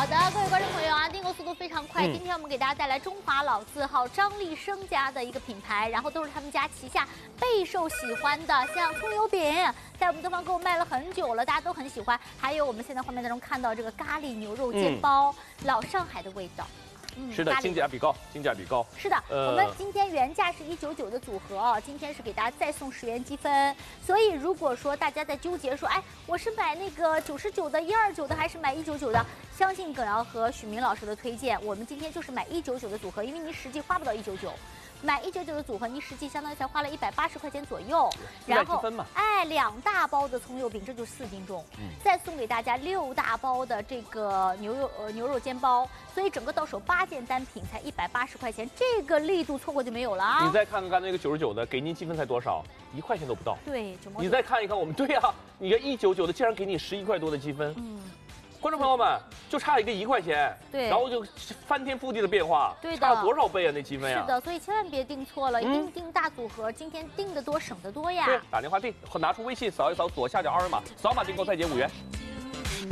好的，各位观众朋友啊，订购速度非常快。今天我们给大家带来中华老字号张立生家的一个品牌，然后都是他们家旗下备受喜欢的，像葱油饼，在我们东方购物卖了很久了，大家都很喜欢。还有我们现在画面当中看到这个咖喱牛肉煎包，老上海的味道。 是的，性价比高，性价比高。 是的，我们今天原价是199的组合啊，今天是给大家再送10元积分。所以如果说大家在纠结说，哎，我是买那个99的、129的，还是买199的？相信耿瑶和许明老师的推荐，我们今天就是买199的组合，因为您实际花不到199。 买199的组合，您实际相当于才花了180块钱左右，然后哎2大包的葱油饼，这就4斤重，再送给大家6大包的这个牛肉煎包，所以整个到手8件单品才180块钱，这个力度错过就没有了啊！ 你再看看那个99的，给您积分才多少？1块钱都不到。 对， 你再看一看我们，对呀、你个199的竟然给你11块多的积分，观众朋友们，就差一个1块钱， 对， 然后就翻天覆地的变化， 对的， 差了多少倍啊？那积分呀！ 是的，所以千万别订错了，一定订大组合，今天订的多省得多呀。 对，打电话订，拿出微信扫一扫左下角二维码，扫码订购再减5元。